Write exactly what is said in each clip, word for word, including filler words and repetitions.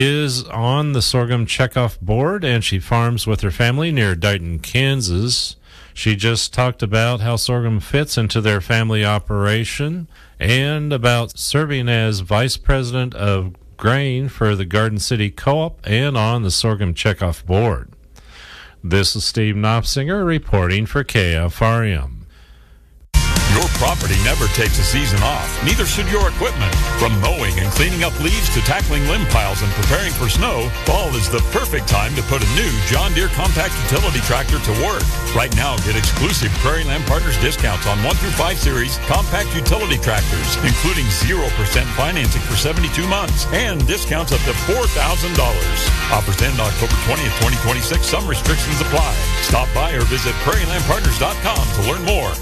is on the sorghum checkoff board, and she farms with her family near Dighton, Kansas. She just talked about how sorghum fits into their family operation and about serving as vice president of grain for the Garden City Co-op and on the sorghum checkoff board. This is Steve Knopsinger reporting for K F R M. Your property never takes a season off. Neither should your equipment. From mowing and cleaning up leaves to tackling limb piles and preparing for snow, fall is the perfect time to put a new John Deere compact utility tractor to work. Right now, get exclusive Prairie Land Partners discounts on one through five series compact utility tractors, including zero percent financing for seventy-two months and discounts up to four thousand dollars. Offers end October twentieth, twenty twenty-six. Some restrictions apply. Stop by or visit prairie land partners dot com to learn more.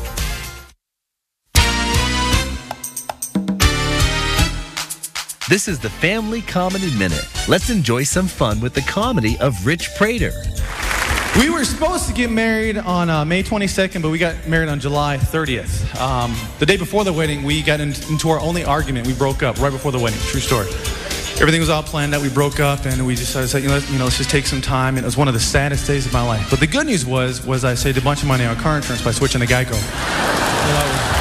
This is the Family Comedy Minute. Let's enjoy some fun with the comedy of Rich Prater. We were supposed to get married on uh, May twenty-second, but we got married on July thirtieth. Um, the day before the wedding, we got in, into our only argument. We broke up right before the wedding. True story. Everything was all planned out. We broke up, and we decided, to say, you know, let's, you know, let's just take some time. And it was one of the saddest days of my life. But the good news was, was I saved a bunch of money on car insurance by switching to Geico. You know,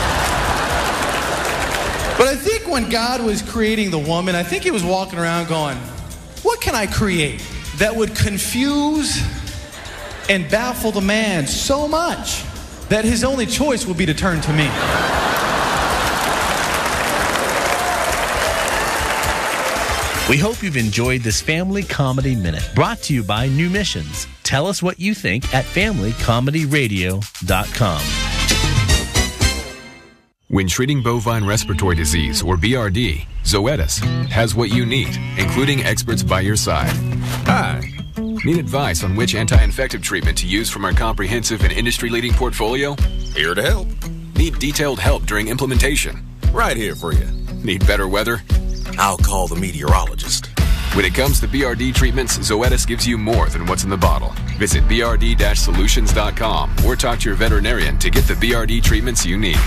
but I think when God was creating the woman, I think he was walking around going, what can I create that would confuse and baffle the man so much that his only choice would be to turn to me? We hope you've enjoyed this Family Comedy Minute, brought to you by New Missions. Tell us what you think at family comedy radio dot com. When treating bovine respiratory disease, or B R D, Zoetis has what you need, including experts by your side. Hi. Need advice on which anti-infective treatment to use from our comprehensive and industry-leading portfolio? Here to help. Need detailed help during implementation? Right here for you. Need better weather? I'll call the meteorologist. When it comes to B R D treatments, Zoetis gives you more than what's in the bottle. Visit b r d dash solutions dot com or talk to your veterinarian to get the B R D treatments you need.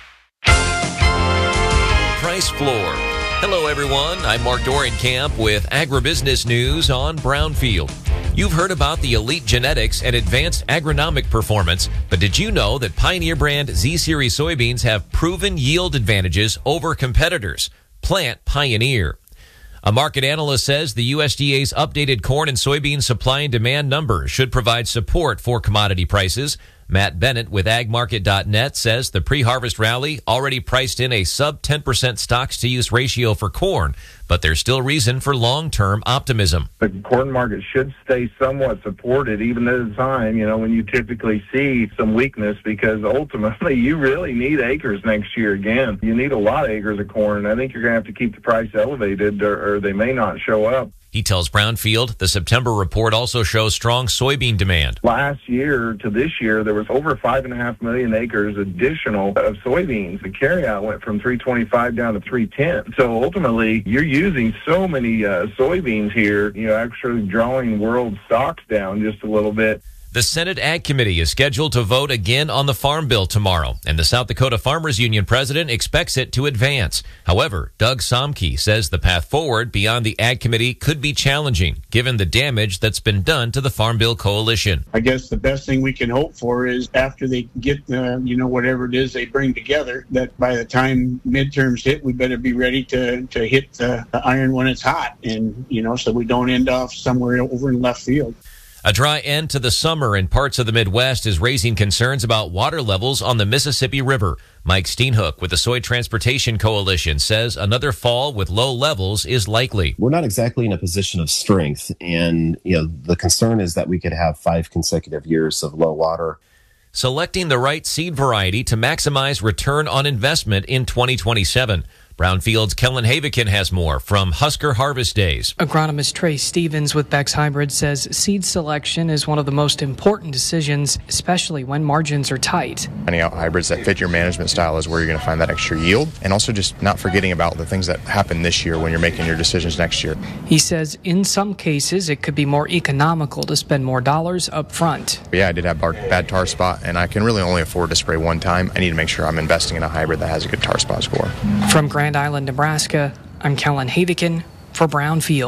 Price Floor. Hello, everyone. I'm Mark Dorenkamp with Agribusiness News on Brownfield. You've heard about the elite genetics and advanced agronomic performance, but did you know that Pioneer brand Z-Series soybeans have proven yield advantages over competitors? Plant Pioneer. A market analyst says the U S D A's updated corn and soybean supply and demand numbers should provide support for commodity prices. Matt Bennett with ag market dot net says the pre-harvest rally already priced in a sub ten percent stocks-to-use ratio for corn, but there's still reason for long-term optimism. The corn market should stay somewhat supported even at a time, you know, when you typically see some weakness, because ultimately you really need acres next year again. You need a lot of acres of corn. I think you're going to have to keep the price elevated or, or they may not show up. He tells Brownfield the September report also shows strong soybean demand. Last year to this year, there was over five and a half million acres additional of soybeans. The carryout went from three twenty-five down to three ten. So ultimately, you're using so many uh, soybeans here, you know, actually drawing world stocks down just a little bit. The Senate Ag Committee is scheduled to vote again on the Farm Bill tomorrow, and the South Dakota Farmers Union president expects it to advance. However, Doug Somke says the path forward beyond the Ag Committee could be challenging, given the damage that's been done to the Farm Bill coalition. I guess the best thing we can hope for is after they get, uh, you know, whatever it is they bring together, that by the time midterms hit, we better be ready to, to hit the, the iron when it's hot, and, you know, so we don't end off somewhere over in left field. A dry end to the summer in parts of the Midwest is raising concerns about water levels on the Mississippi River. Mike Steenhoek with the Soy Transportation Coalition says another fall with low levels is likely. We're not exactly in a position of strength, and you know the concern is that we could have five consecutive years of low water. Selecting the right seed variety to maximize return on investment in twenty twenty-seven. Brownfield's Kellen Havikin has more from Husker Harvest Days. Agronomist Trey Stevens with Beck's Hybrid says seed selection is one of the most important decisions, especially when margins are tight. Finding out hybrids that fit your management style is where you're going to find that extra yield, and also just not forgetting about the things that happen this year when you're making your decisions next year. He says in some cases it could be more economical to spend more dollars up front. Yeah, I did have a bad tar spot, and I can really only afford to spray one time. I need to make sure I'm investing in a hybrid that has a good tar spot score. From Grand Island, Nebraska, I'm Kellen Havikin for Brownfield.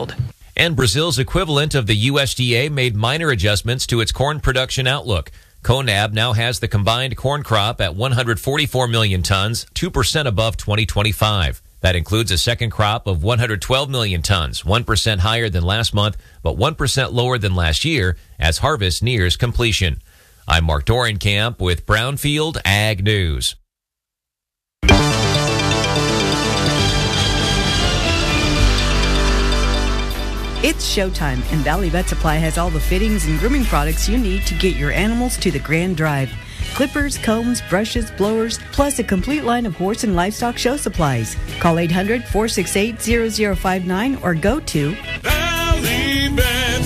And Brazil's equivalent of the U S D A made minor adjustments to its corn production outlook. CONAB now has the combined corn crop at one hundred forty-four million tons, two percent above twenty twenty-five. That includes a second crop of one hundred twelve million tons, one percent higher than last month, but one percent lower than last year as harvest nears completion. I'm Mark Dorenkamp with Brownfield Ag News. It's showtime, and Valley Vet Supply has all the fittings and grooming products you need to get your animals to the Grand Drive. Clippers, combs, brushes, blowers, plus a complete line of horse and livestock show supplies. Call eight hundred, four six eight, zero zero five nine or go to Valley Vet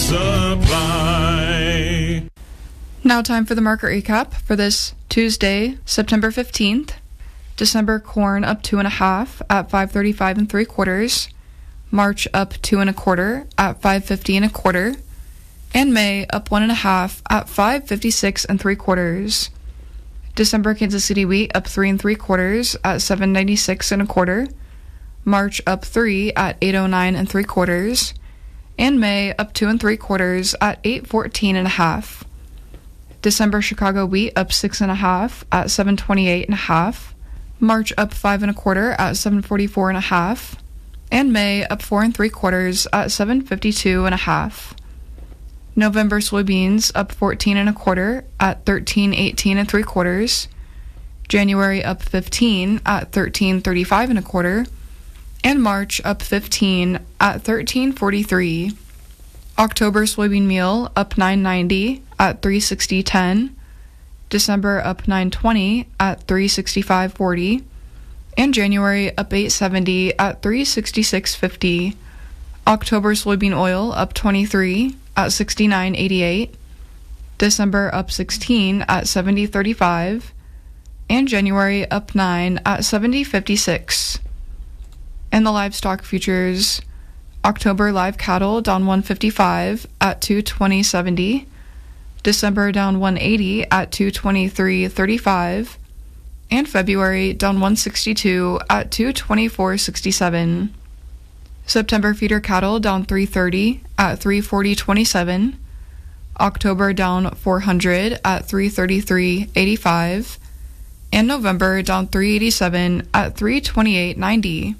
Supply. Now time for the market recap for this Tuesday, September fifteenth. December corn up two and a half at five thirty-five and three quarters. March up two and a quarter at five fifty and a quarter, and May up one and a half at five fifty-six and three quarters. December Kansas City wheat up three and three quarters at seven ninety-six and a quarter. March up three at eight oh nine and three quarters, and May up two and three quarters at eight fourteen and a half. December Chicago wheat up six and a half at seven twenty-eight and a half. March up five and a quarter at seven forty-four and a half. And May up four and three quarters at seven fifty-two and a half. November soybeans up fourteen and a quarter at thirteen eighteen and three quarters. January up fifteen at thirteen thirty-five and a quarter, and March up fifteen at thirteen forty-three. October soybean meal up nine ninety at three sixty ten. December up nine twenty at three sixty-five forty. And January up eight seventy at three sixty-six fifty. October soybean oil up twenty-three at sixty-nine eighty-eight. December up sixteen at seventy thirty-five. And January up nine at seventy fifty-six. And the livestock futures, October live cattle down one fifty-five at two twenty seventy. December down one eighty at two twenty-three thirty-five. And February down one sixty-two at two twenty-four sixty-seven. September feeder cattle down three thirty at three forty twenty-seven. October down four hundred at three thirty-three eighty-five. And November down three eighty-seven at three twenty-eight ninety.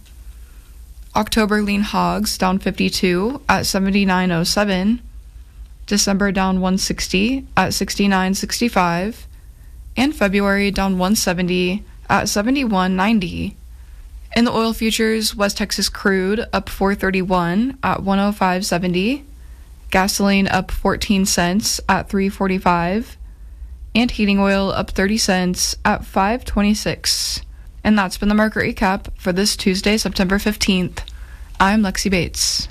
October lean hogs down fifty-two at seventy-nine oh seven. December down one sixty at sixty-nine sixty-five. And February down one seventy at seventy-one ninety. In the oil futures, West Texas crude up four thirty-one at one oh five seventy. Gasoline up fourteen cents at three forty-five. And heating oil up thirty cents at five twenty-six. And that's been the market recap for this Tuesday, September fifteenth. I'm Lexi Bates.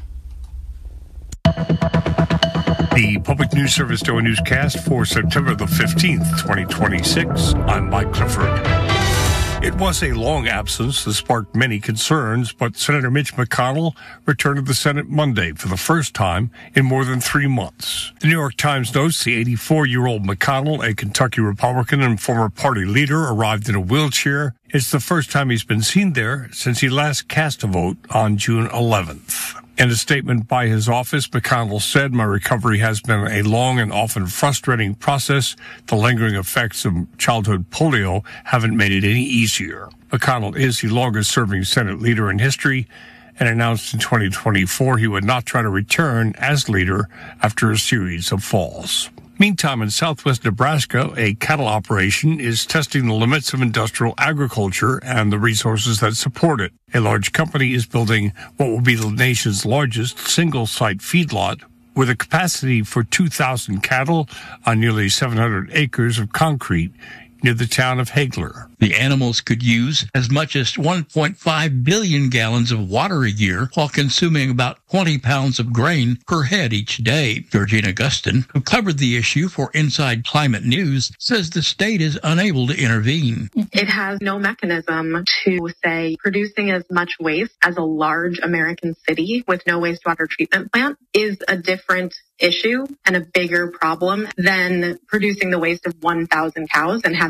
The Public News Service Daily Newscast for September the fifteenth, twenty twenty-six. I'm Mike Clifford. It was a long absence that sparked many concerns, but Senator Mitch McConnell returned to the Senate Monday for the first time in more than three months. The New York Times notes the eighty-four-year-old McConnell, a Kentucky Republican and former party leader, arrived in a wheelchair. It's the first time he's been seen there since he last cast a vote on June eleventh. In a statement by his office, McConnell said, "My recovery has been a long and often frustrating process. The lingering effects of childhood polio haven't made it any easier." McConnell is the longest-serving Senate leader in history and announced in twenty twenty-four he would not try to return as leader after a series of falls. Meantime, in southwest Nebraska, a cattle operation is testing the limits of industrial agriculture and the resources that support it. A large company is building what will be the nation's largest single-site feedlot with a capacity for two thousand cattle on nearly seven hundred acres of concrete near the town of Hagler. The animals could use as much as one point five billion gallons of water a year while consuming about twenty pounds of grain per head each day. Georgina Gustin, who covered the issue for Inside Climate News, says the state is unable to intervene. It has no mechanism to say producing as much waste as a large American city with no wastewater treatment plant is a different issue and a bigger problem than producing the waste of one thousand cows and having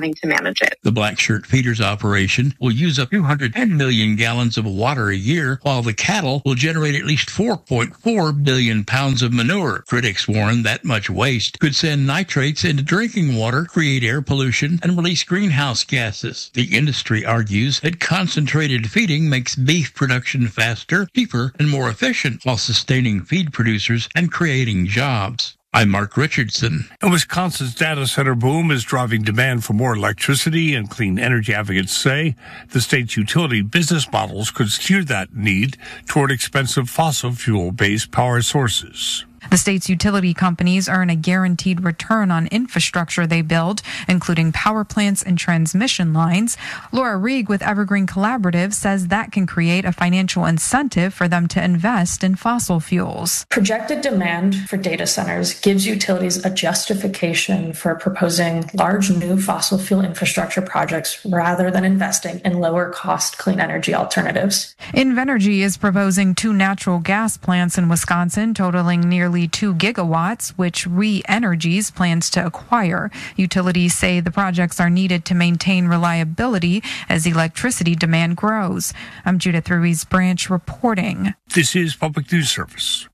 having to manage it. The Black Shirt Feeders operation will use up two hundred ten million gallons of water a year, while the cattle will generate at least four point four billion pounds of manure. Critics warn that much waste could send nitrates into drinking water, create air pollution, and release greenhouse gases. The industry argues that concentrated feeding makes beef production faster, cheaper, and more efficient, while sustaining feed producers and creating jobs. I'm Mark Richardson. And Wisconsin's data center boom is driving demand for more electricity, and clean energy advocates say the state's utility business models could steer that need toward expensive fossil fuel-based power sources. The state's utility companies earn a guaranteed return on infrastructure they build, including power plants and transmission lines. Laura Rieg with Evergreen Collaborative says that can create a financial incentive for them to invest in fossil fuels. Projected demand for data centers gives utilities a justification for proposing large new fossil fuel infrastructure projects rather than investing in lower cost clean energy alternatives. Invenergy is proposing two natural gas plants in Wisconsin, totaling nearly two gigawatts, which Re-Energies plans to acquire. Utilities say the projects are needed to maintain reliability as electricity demand grows. I'm Judith Ruiz Branch reporting. This is Public News Service.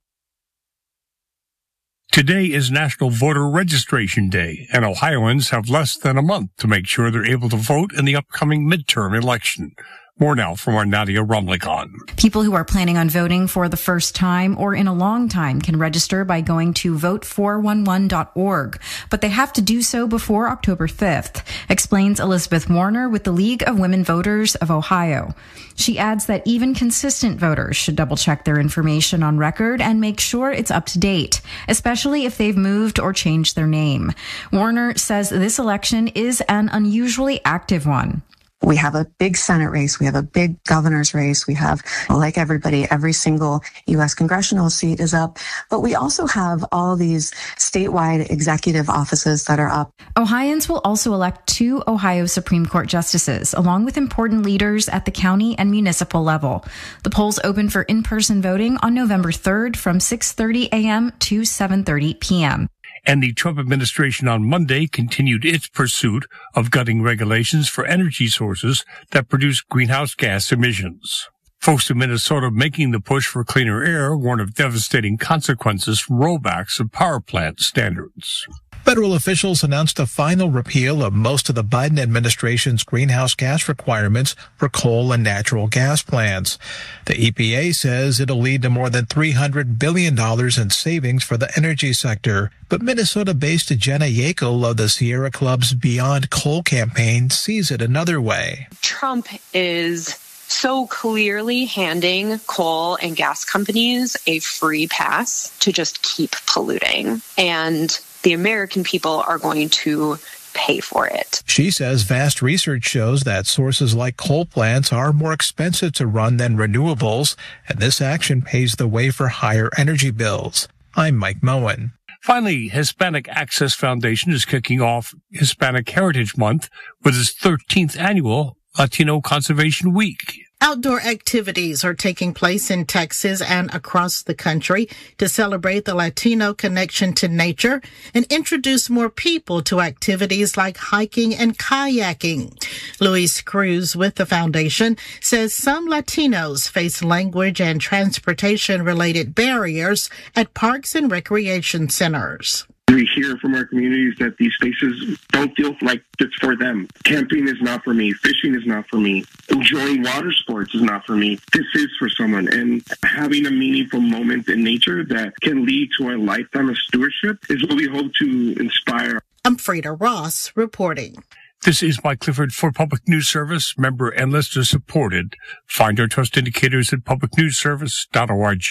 Today is National Voter Registration Day, and Ohioans have less than a month to make sure they're able to vote in the upcoming midterm election. More now from our Nadia Rumlikon. People who are planning on voting for the first time or in a long time can register by going to vote four one one dot org, but they have to do so before October fifth, explains Elizabeth Warner with the League of Women Voters of Ohio. She adds that even consistent voters should double check their information on record and make sure it's up to date, especially if they've moved or changed their name. Warner says this election is an unusually active one. We have a big Senate race. We have a big governor's race. We have, like everybody, every single U S congressional seat is up. But we also have all these statewide executive offices that are up. Ohioans will also elect two Ohio Supreme Court justices, along with important leaders at the county and municipal level. The polls open for in-person voting on November third from six thirty a.m. to seven thirty p.m. And the Trump administration on Monday continued its pursuit of gutting regulations for energy sources that produce greenhouse gas emissions. Folks in Minnesota making the push for cleaner air warn of devastating consequences from rollbacks of power plant standards. Federal officials announced a final repeal of most of the Biden administration's greenhouse gas requirements for coal and natural gas plants. The E P A says it'll lead to more than three hundred billion dollars in savings for the energy sector. But Minnesota-based Jenna Yackel of the Sierra Club's Beyond Coal campaign sees it another way. Trump is so clearly handing coal and gas companies a free pass to just keep polluting. And the American people are going to pay for it. She says vast research shows that sources like coal plants are more expensive to run than renewables, and this action paves the way for higher energy bills. I'm Mike Moen. Finally, Hispanic Access Foundation is kicking off Hispanic Heritage Month with its thirteenth annual Latino Conservation Week. Outdoor activities are taking place in Texas and across the country to celebrate the Latino connection to nature and introduce more people to activities like hiking and kayaking. Luis Cruz with the foundation says some Latinos face language and transportation-related barriers at parks and recreation centers. We hear from our communities that these spaces don't feel like it's for them. Camping is not for me. Fishing is not for me. Enjoying water sports is not for me. This is for someone. And having a meaningful moment in nature that can lead to a lifetime of stewardship is what we hope to inspire. I'm Frida Ross reporting. This is Mike Clifford for Public News Service, member and listener supported. Find our trust indicators at public news service dot org.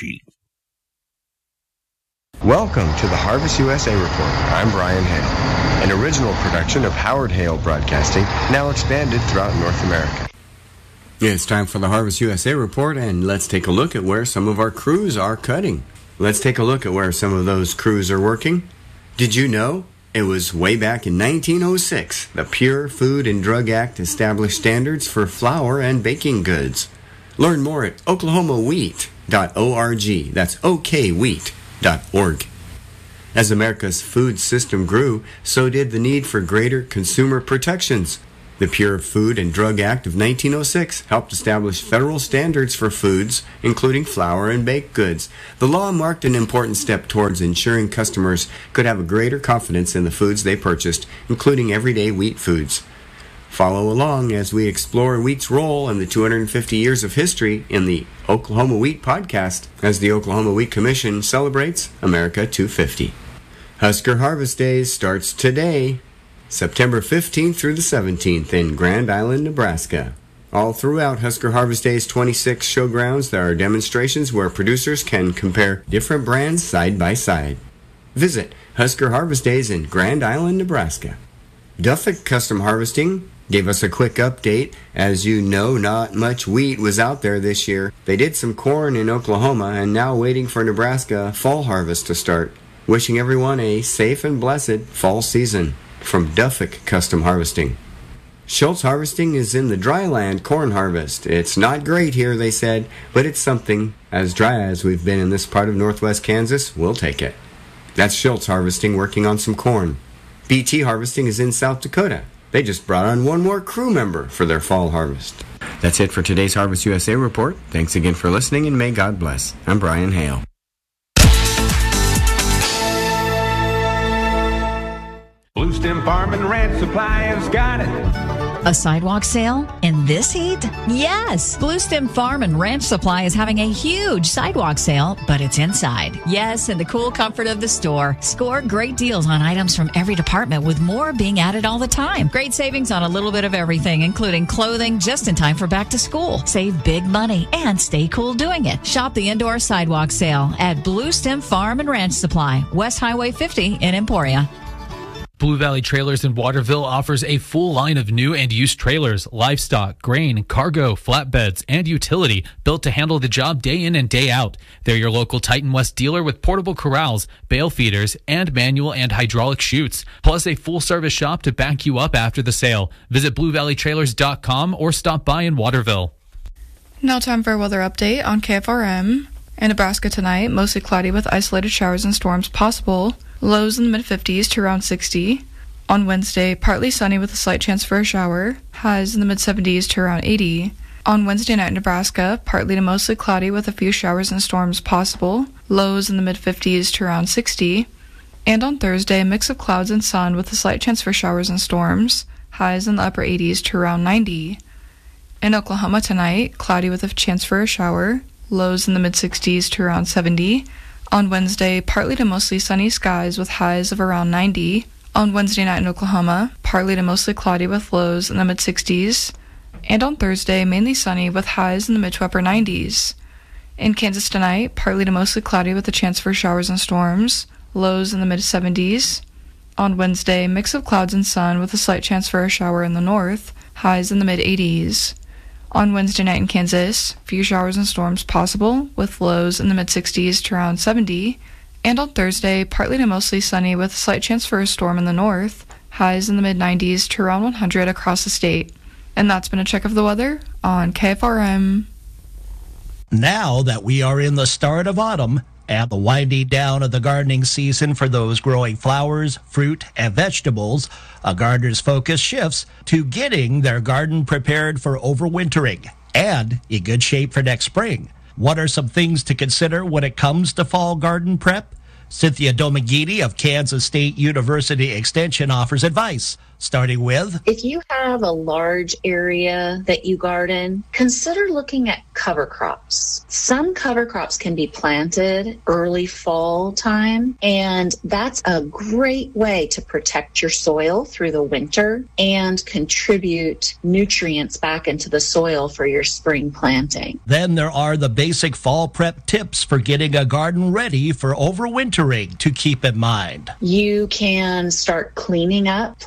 Welcome to the Harvest U S A Report. I'm Brian Hale, an original production of Howard Hale Broadcasting, now expanded throughout North America. It's time for the Harvest U S A Report, and let's take a look at where some of our crews are cutting. Let's take a look at where some of those crews are working. Did you know it was way back in nineteen oh six the Pure Food and Drug Act established standards for flour and baking goods? Learn more at oklahoma wheat dot org. That's O K wheat dot org. As America's food system grew, so did the need for greater consumer protections. The Pure Food and Drug Act of nineteen oh six helped establish federal standards for foods, including flour and baked goods. The law marked an important step towards ensuring customers could have a greater confidence in the foods they purchased, including everyday wheat foods. Follow along as we explore wheat's role in the two hundred fifty years of history in the Oklahoma Wheat Podcast as the Oklahoma Wheat Commission celebrates America two fifty. Husker Harvest Days starts today, September fifteenth through the seventeenth in Grand Island, Nebraska. All throughout Husker Harvest Day's twenty-six showgrounds, there are demonstrations where producers can compare different brands side by side. Visit Husker Harvest Days in Grand Island, Nebraska. Duffick Custom Harvesting gave us a quick update. As you know, not much wheat was out there this year. They did some corn in Oklahoma and now waiting for Nebraska fall harvest to start. Wishing everyone a safe and blessed fall season. From Duffick Custom Harvesting. Schultz Harvesting is in the dryland corn harvest. It's not great here, they said, but it's something. As dry as we've been in this part of northwest Kansas, we'll take it. That's Schultz Harvesting working on some corn. B T Harvesting is in South Dakota. They just brought on one more crew member for their fall harvest. That's it for today's Harvest U S A report. Thanks again for listening, and may God bless. I'm Brian Hale. Blue Stem Farm and Ranch Supply has got it. A sidewalk sale in this heat? Yes! Blue Stem Farm and Ranch Supply is having a huge sidewalk sale, but it's inside. Yes, in the cool comfort of the store. Score great deals on items from every department, with more being added all the time. Great savings on a little bit of everything, including clothing just in time for back to school. Save big money and stay cool doing it. Shop the indoor sidewalk sale at Blue Stem Farm and Ranch Supply, West Highway fifty in Emporia. Blue Valley Trailers in Waterville offers a full line of new and used trailers, livestock, grain, cargo, flatbeds, and utility built to handle the job day in and day out. They're your local Titan West dealer with portable corrals, bale feeders, and manual and hydraulic chutes, plus a full-service shop to back you up after the sale. Visit blue valley trailers dot com or stop by in Waterville. Now time for a weather update on K F R M. In Nebraska tonight, mostly cloudy with isolated showers and storms possible. Lows in the mid-fifties to around sixty. On Wednesday, partly sunny with a slight chance for a shower. Highs in the mid-seventies to around eighty. On Wednesday night in Nebraska, partly to mostly cloudy with a few showers and storms possible. Lows in the mid-fifties to around sixty. And on Thursday, a mix of clouds and sun with a slight chance for showers and storms. Highs in the upper eighties to around ninety. In Oklahoma tonight, cloudy with a chance for a shower. Lows in the mid-sixties to around seventy. On Wednesday, partly to mostly sunny skies with highs of around ninety. On Wednesday night in Oklahoma, partly to mostly cloudy with lows in the mid-sixties. And on Thursday, mainly sunny with highs in the mid to upper nineties. In Kansas tonight, partly to mostly cloudy with a chance for showers and storms. Lows in the mid-seventies. On Wednesday, mix of clouds and sun with a slight chance for a shower in the north. Highs in the mid-eighties. On Wednesday night in Kansas, few showers and storms possible, with lows in the mid-sixties to around seventy. And on Thursday, partly to mostly sunny with a slight chance for a storm in the north, highs in the mid-nineties to around one hundred across the state. And that's been a check of the weather on K F R M. Now that we are in the start of autumn and the winding down of the gardening season for those growing flowers, fruit, and vegetables, a gardener's focus shifts to getting their garden prepared for overwintering and in good shape for next spring. What are some things to consider when it comes to fall garden prep? Cynthia Domagini of Kansas State University Extension offers advice, starting with, if you have a large area that you garden, consider looking at cover crops. Some cover crops can be planted early fall time, and that's a great way to protect your soil through the winter and contribute nutrients back into the soil for your spring planting. Then there are the basic fall prep tips for getting a garden ready for overwintering to keep in mind. You can start cleaning up plant debris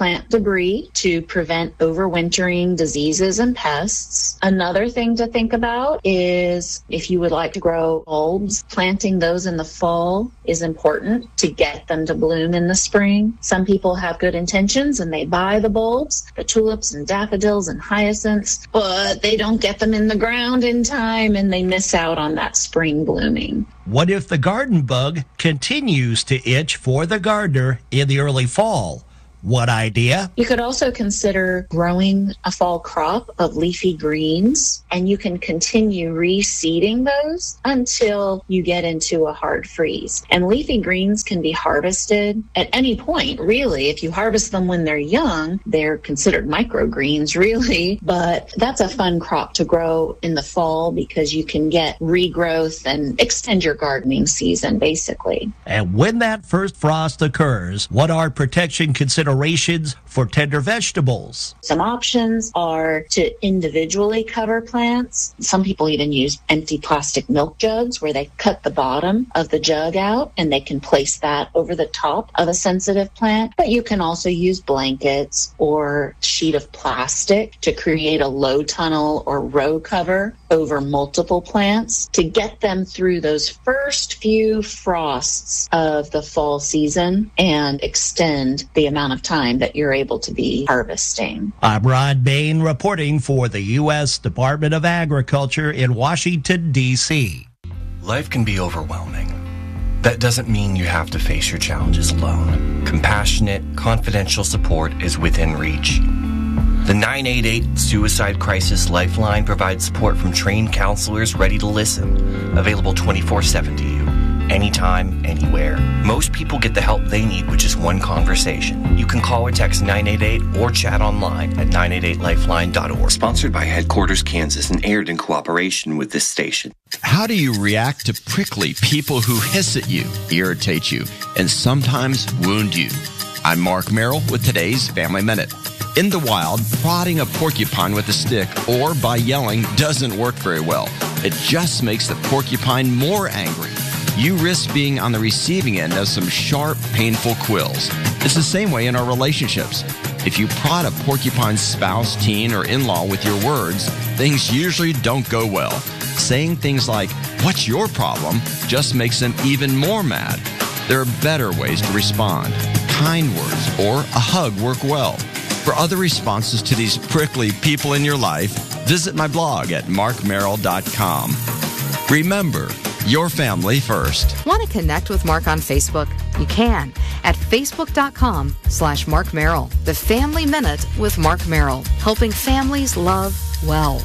debris to prevent overwintering diseases and pests. Another thing to think about is if you would like to grow bulbs, planting those in the fall is important to get them to bloom in the spring. Some people have good intentions and they buy the bulbs, the tulips and daffodils and hyacinths, but they don't get them in the ground in time and they miss out on that spring blooming. What if the garden bug continues to itch for the gardener in the early fall? What idea? You could also consider growing a fall crop of leafy greens, and you can continue reseeding those until you get into a hard freeze. And leafy greens can be harvested at any point, really. If you harvest them when they're young, they're considered microgreens, really. But that's a fun crop to grow in the fall because you can get regrowth and extend your gardening season, basically. And when that first frost occurs, what are protection considerations for tender vegetables? Some options are to individually cover plants. Some people even use empty plastic milk jugs where they cut the bottom of the jug out and they can place that over the top of a sensitive plant. But you can also use blankets or sheet of plastic to create a low tunnel or row cover over multiple plants to get them through those first few frosts of the fall season and extend the amount of time that you're able to be harvesting. I'm Ron Bain reporting for the U S Department of Agriculture in Washington, D C Life can be overwhelming. That doesn't mean you have to face your challenges alone. Compassionate, confidential support is within reach. The nine eight eight Suicide Crisis Lifeline provides support from trained counselors ready to listen, available twenty-four seven to you, anytime, anywhere. Most people get the help they need with just one conversation. You can call or text nine eight eight or chat online at nine eight eight lifeline dot org. Sponsored by Headquarters Kansas and aired in cooperation with this station. How do you react to prickly people who hiss at you, irritate you, and sometimes wound you? I'm Mark Merrill with today's Family Minute. In the wild, prodding a porcupine with a stick or by yelling doesn't work very well. It just makes the porcupine more angry. You risk being on the receiving end of some sharp, painful quills. It's the same way in our relationships. If you prod a porcupine's spouse, teen, or in-law with your words, things usually don't go well. Saying things like, "What's your problem?" just makes them even more mad. There are better ways to respond. Kind words or a hug work well. For other responses to these prickly people in your life, visit my blog at mark merrill dot com. Remember, your family first. Want to connect with Mark on Facebook? You can at facebook.com slash Mark Merrill. The Family Minute with Mark Merrill, helping families love well.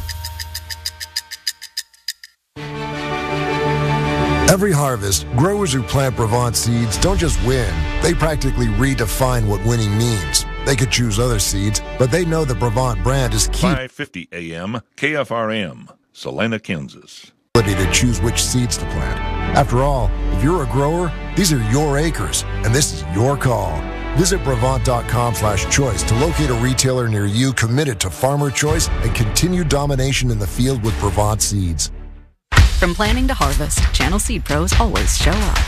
Every harvest, growers who plant Brevant seeds don't just win, they practically redefine what winning means. They could choose other seeds, but they know the Brevant brand is key. five fifty A M, K F R M, Salina, Kansas. To choose which seeds to plant. After all, if you're a grower, these are your acres, and this is your call. Visit Brevant.com slash choice to locate a retailer near you committed to farmer choice and continued domination in the field with Brevant seeds. From planting to harvest, Channel Seed Pros always show up.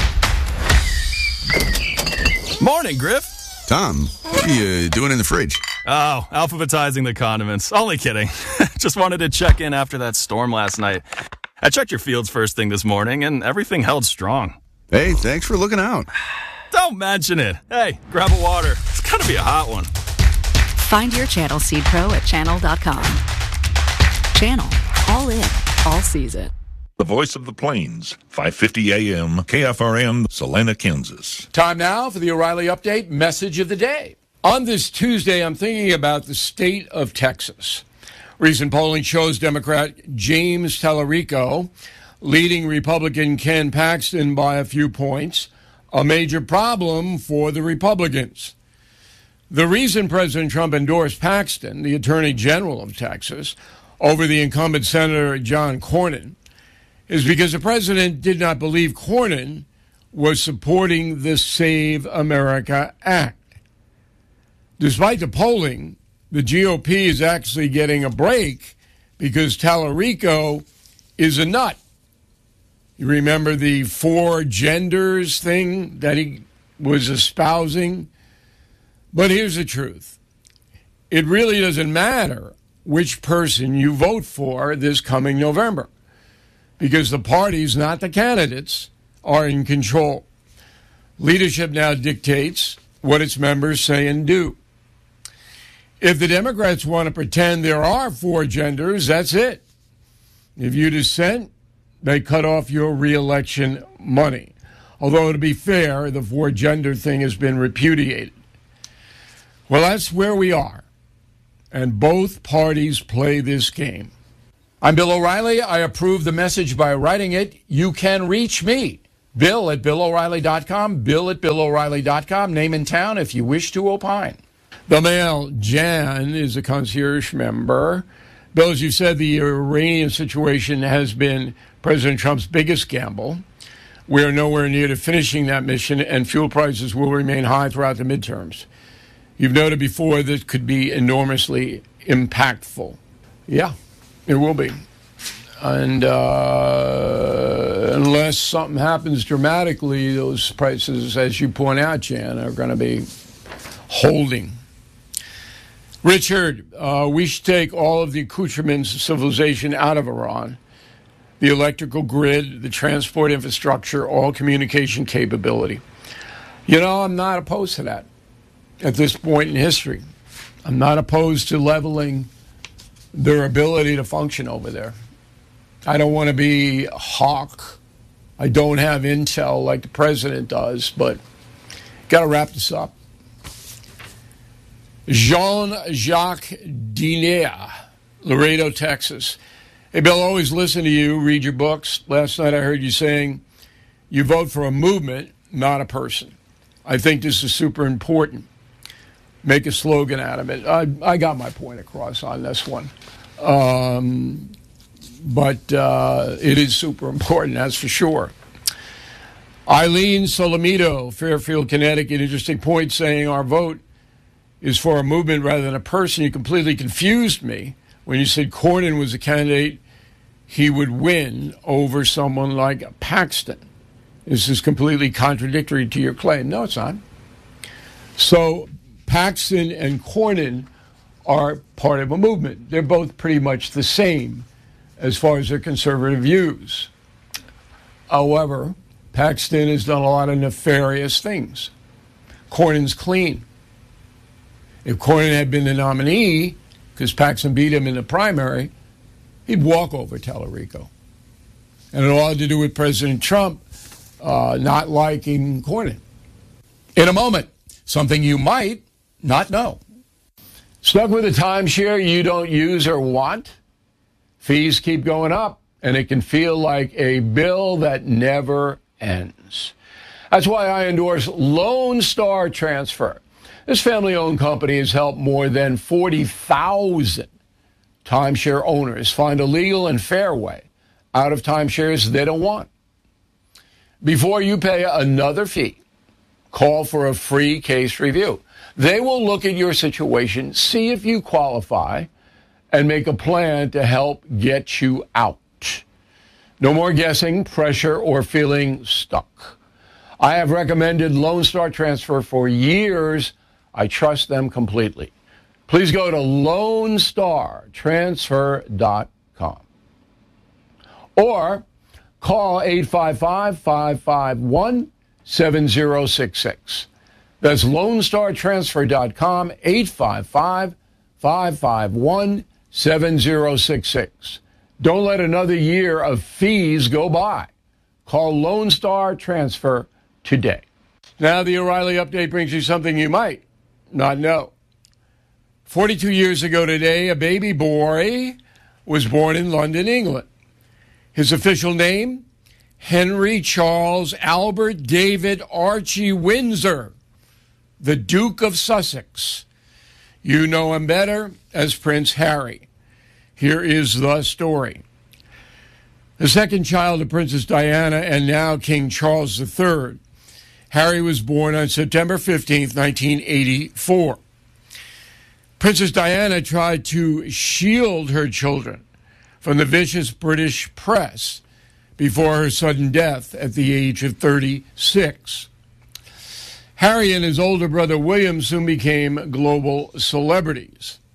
Morning, Griff. Tom, what are you doing in the fridge? Oh, alphabetizing the condiments. Only kidding. Just wanted to check in after that storm last night. I checked your fields first thing this morning, and everything held strong. Hey, thanks for looking out. Don't mention it. Hey, grab a water. It's gotta be a hot one. Find your Channel Seed Pro at channel dot com. Channel. All in. All season. The Voice of the Plains, five fifty A M, K F R M, Salina, Kansas. Time now for the O'Reilly Update Message of the Day. On this Tuesday, I'm thinking about the state of Texas. Recent polling shows Democrat James Tallarico leading Republican Ken Paxton by a few points, a major problem for the Republicans. The reason President Trump endorsed Paxton, the Attorney General of Texas, over the incumbent Senator John Cornyn, is because the president did not believe Cornyn was supporting the Save America Act. Despite the polling, the G O P is actually getting a break because Tallarico is a nut. You remember the four genders thing that he was espousing? But here's the truth. it really doesn't matter which person you vote for this coming November, because the parties, not the candidates, are in control. Leadership now dictates what its members say and do. If the Democrats want to pretend there are four genders, that's it. If you dissent, they cut off your reelection money. Although, to be fair, the four-gender thing has been repudiated. Well, that's where we are. And both parties play this game. I'm Bill O'Reilly. I approve the message by writing it. You can reach me, Bill at Bill O'Reilly dot com, Bill at Bill O'Reilly dot com, name and town if you wish to opine. The male, Jan, is a concierge member. Bill, as you said, the Iranian situation has been President Trump's biggest gamble. We are nowhere near to finishing that mission, and fuel prices will remain high throughout the midterms. You've noted before that could be enormously impactful. Yeah, it will be. And uh, unless something happens dramatically, those prices, as you point out, Jan, are going to be holding. Richard, uh, we should take all of the accoutrements of civilization out of Iran. The electrical grid, the transport infrastructure, all communication capability. You know, I'm not opposed to that at this point in history. I'm not opposed to leveling their ability to function over there. I don't want to be a hawk. I don't have intel like the president does, but got to wrap this up. Jean-Jacques Dinea, Laredo, Texas. Hey, Bill, always listen to you, read your books. Last night I heard you saying you vote for a movement, not a person. I think this is super important. Make a slogan out of it. I, I got my point across on this one. Um, but uh, it is super important, that's for sure. Eileen Solomito, Fairfield, Connecticut, interesting point, saying our vote is for a movement rather than a person. You completely confused me when you said Cornyn was a candidate he would win over someone like Paxton. This is completely contradictory to your claim. No, it's not. So Paxton and Cornyn are part of a movement. They're both pretty much the same as far as their conservative views. However, Paxton has done a lot of nefarious things. Cornyn's clean. If Cornyn had been the nominee, because Paxton beat him in the primary, he'd walk over Tallarico. And it all had to do with President Trump uh, not liking Cornyn. In a moment, something you might not know. Stuck with a timeshare you don't use or want? Fees keep going up, and it can feel like a bill that never ends. That's why I endorse Lone Star Transfer. This family-owned company has helped more than forty thousand timeshare owners find a legal and fair way out of timeshares they don't want. Before you pay another fee, call for a free case review. They will look at your situation, see if you qualify, and make a plan to help get you out. No more guessing, pressure, or feeling stuck. I have recommended Lone Star Transfer for years. I trust them completely. Please go to lone star transfer dot com or call eight five five, five five one, seven zero six six. That's lone star transfer dot com, eight five five, five five one, seven zero six six. Don't let another year of fees go by. Call Lone Star Transfer today. Now the O'Reilly Update brings you something you might not know. forty-two years ago today, a baby boy was born in London, England. His official name, Henry Charles Albert David Archie Windsor, the Duke of Sussex. You know him better as Prince Harry. Here is the story. The second child of Princess Diana and now King Charles the Third, Harry was born on September fifteenth, nineteen eighty-four. Princess Diana tried to shield her children from the vicious British press before her sudden death at the age of thirty-six. Harry and his older brother William soon became global celebrities.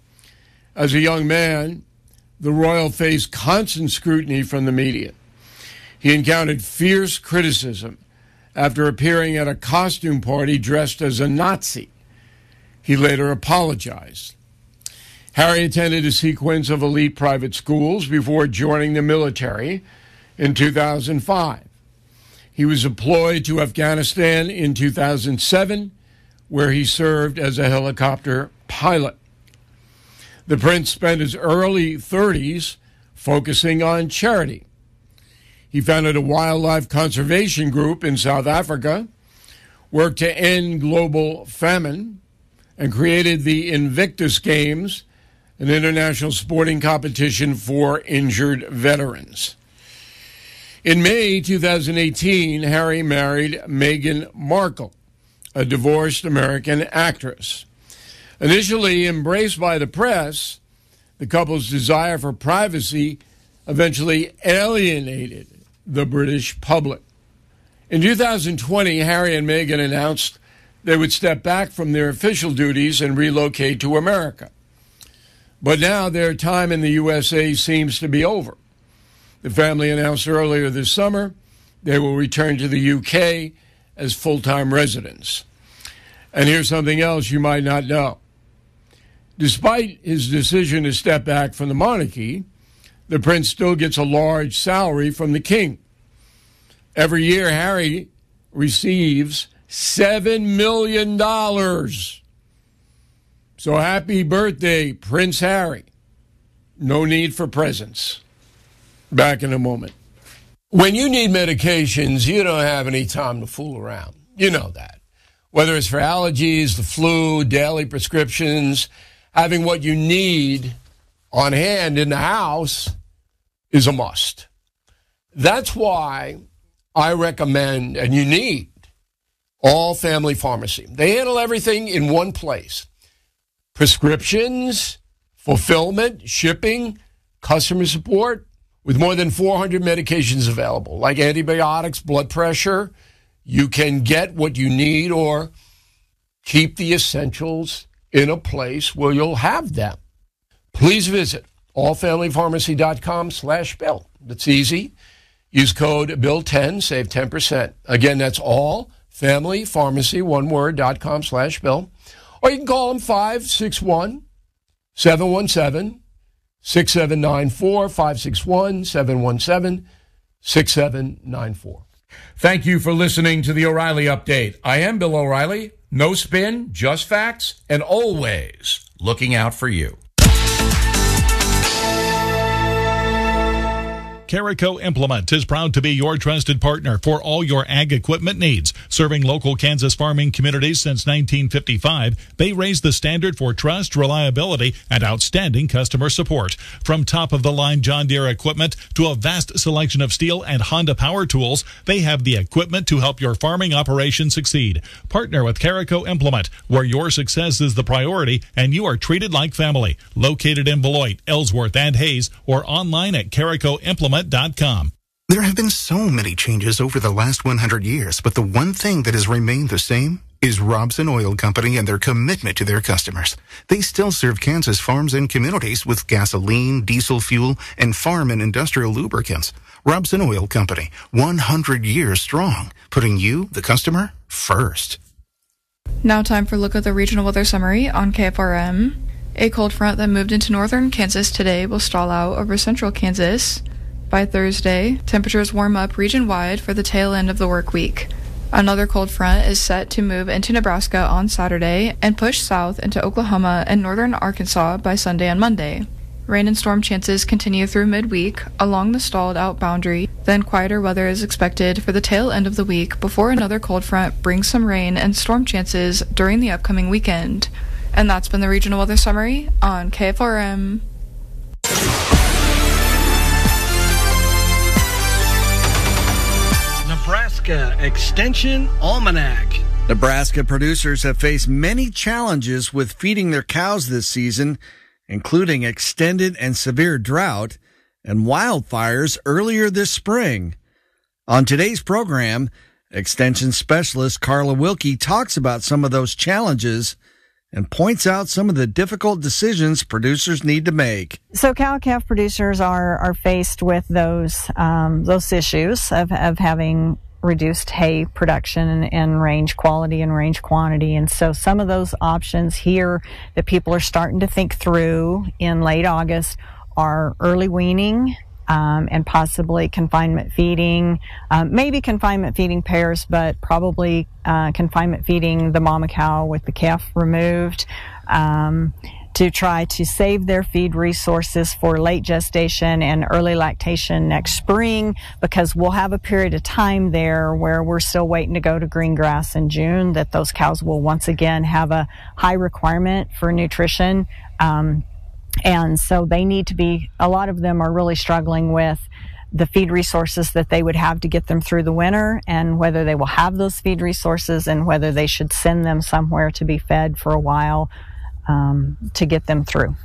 As a young man, the royal faced constant scrutiny from the media. He encountered fierce criticism after appearing at a costume party dressed as a Nazi. He later apologized. Harry attended a sequence of elite private schools before joining the military in two thousand five. He was deployed to Afghanistan in two thousand seven, where he served as a helicopter pilot. The prince spent his early thirties focusing on charity. He founded a wildlife conservation group in South Africa, worked to end global famine, and created the Invictus Games, an international sporting competition for injured veterans. In May two thousand eighteen, Harry married Meghan Markle, a divorced American actress. Initially embraced by the press, the couple's desire for privacy eventually alienated the British public. In two thousand twenty, Harry and Meghan announced they would step back from their official duties and relocate to America. But now their time in the U S A seems to be over. The family announced earlier this summer they will return to the U K as full-time residents. And here's something else you might not know. Despite his decision to step back from the monarchy, the prince still gets a large salary from the king. Every year, Harry receives seven million dollars. So happy birthday, Prince Harry. No need for presents. Back in a moment. When you need medications, you don't have any time to fool around. You know that. Whether it's for allergies, the flu, daily prescriptions, having what you need on hand in the house is a must. That's why I recommend, and you need, All Family Pharmacy. They handle everything in one place. Prescriptions, fulfillment, shipping, customer support, with more than four hundred medications available, like antibiotics, blood pressure. You can get what you need or keep the essentials in a place where you'll have them. Please visit allfamilypharmacy.com slash bill. It's easy. Use code bill ten, save ten percent. Again, that's allfamilypharmacy, one word, dot com slash bill. Or you can call them five six one, seven one seven, six seven nine four, five six one, seven one seven, six seven nine four. Thank you for listening to the O'Reilly Update. I am Bill O'Reilly. No spin, just facts, and always looking out for you. Carico Implement is proud to be your trusted partner for all your ag equipment needs. Serving local Kansas farming communities since nineteen fifty-five, they raise the standard for trust, reliability, and outstanding customer support. From top-of-the-line John Deere equipment to a vast selection of Steel and Honda power tools, they have the equipment to help your farming operation succeed. Partner with Carico Implement, where your success is the priority and you are treated like family. Located in Beloit, Ellsworth, and Hayes, or online at carico implement dot com. There have been so many changes over the last one hundred years, but the one thing that has remained the same is Robson Oil Company and their commitment to their customers. They still serve Kansas farms and communities with gasoline, diesel fuel, and farm and industrial lubricants. Robson Oil Company, one hundred years strong, putting you, the customer, first. Now time for a look at the regional weather summary on K F R M. A cold front that moved into northern Kansas today will stall out over central Kansas. By Thursday, temperatures warm up region-wide for the tail end of the work week. Another cold front is set to move into Nebraska on Saturday and push south into Oklahoma and northern Arkansas by Sunday and Monday. Rain and storm chances continue through midweek along the stalled out boundary. Then quieter weather is expected for the tail end of the week before another cold front brings some rain and storm chances during the upcoming weekend. And that's been the regional weather summary on K F R M. Nebraska Extension Almanac. Nebraska producers have faced many challenges with feeding their cows this season, including extended and severe drought and wildfires earlier this spring. On today's program, Extension Specialist Carla Wilkie talks about some of those challenges and points out some of the difficult decisions producers need to make. So cow-calf producers are are faced with those um, those issues of, of having reduced hay production and, and range quality and range quantity. And so some of those options here that people are starting to think through in late August are early weaning, Um, and possibly confinement feeding, um, maybe confinement feeding pairs, but probably uh, confinement feeding the mama cow with the calf removed, um, to try to save their feed resources for late gestation and early lactation next spring, because we'll have a period of time there where we're still waiting to go to green grass in June, that those cows will once again have a high requirement for nutrition. Um, And so they need to be, a lot of them are really struggling with the feed resources that they would have to get them through the winter, and whether they will have those feed resources and whether they should send them somewhere to be fed for a while um, to get them through.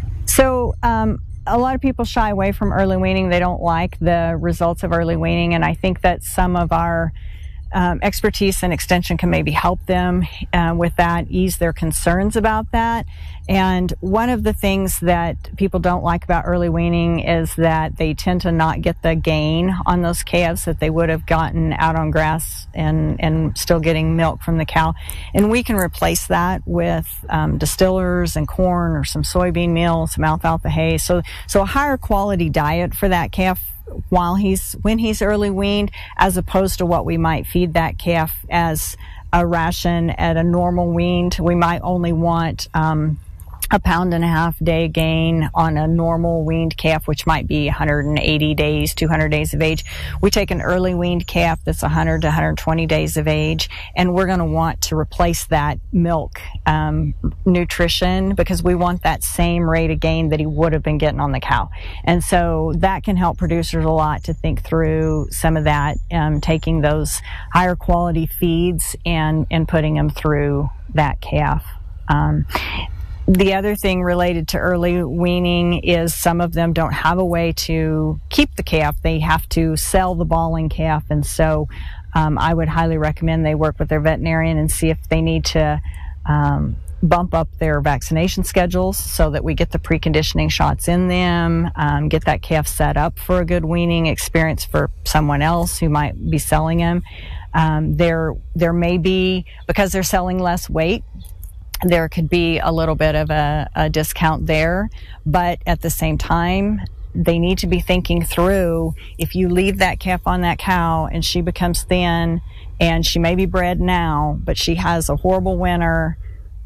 So um, a lot of people shy away from early weaning. They don't like the results of early weaning, and I think that some of our Um, expertise and extension can maybe help them uh, with that, ease their concerns about that. And one of the things that people don't like about early weaning is that they tend to not get the gain on those calves that they would have gotten out on grass and, and still getting milk from the cow. And we can replace that with um, distillers and corn or some soybean meal, some alfalfa hay. So, so a higher quality diet for that calf while he's when he's early weaned, as opposed to what we might feed that calf as a ration at a normal weaned. We might only want um, a pound and a half day gain on a normal weaned calf, which might be one hundred eighty days, two hundred days of age. We take an early weaned calf that's one hundred to one hundred twenty days of age, and we're going to want to replace that milk um, nutrition, because we want that same rate of gain that he would have been getting on the cow. And so that can help producers a lot to think through some of that, um, taking those higher quality feeds and, and putting them through that calf. Um, The other thing related to early weaning is some of them don't have a way to keep the calf. They have to sell the balling calf. And so um, I would highly recommend they work with their veterinarian and see if they need to um, bump up their vaccination schedules so that we get the preconditioning shots in them, um, get that calf set up for a good weaning experience for someone else who might be selling them. Um, there, there may be, because they're selling less weight, there could be a little bit of a, a discount there, but at the same time, they need to be thinking through, if you leave that calf on that cow and she becomes thin and she may be bred now, but she has a horrible winter,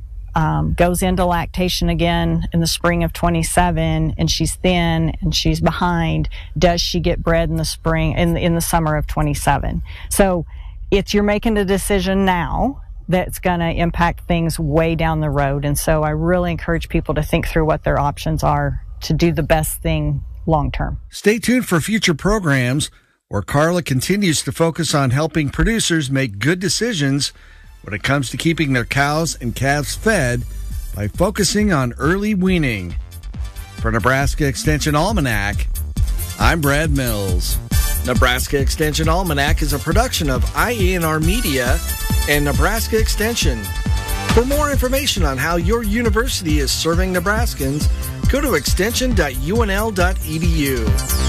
um, goes into lactation again in the spring of twenty-seven, and she's thin and she's behind, does she get bred in the spring, in the, in the summer of twenty-seven? So it's, you're making a decision now that's going to impact things way down the road. And so I really encourage people to think through what their options are to do the best thing long term. Stay tuned for future programs where Carla continues to focus on helping producers make good decisions when it comes to keeping their cows and calves fed by focusing on early weaning. For Nebraska Extension Almanac, I'm Brad Mills. Nebraska Extension Almanac is a production of I A N R Media and Nebraska Extension. For more information on how your university is serving Nebraskans, go to extension dot U N L dot E D U.